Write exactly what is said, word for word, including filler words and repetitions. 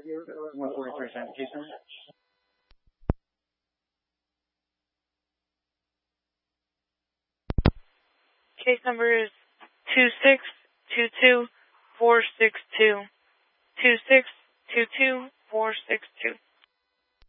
one forty-three cent case number. Case number is two six two two four six two. two six two two four six two.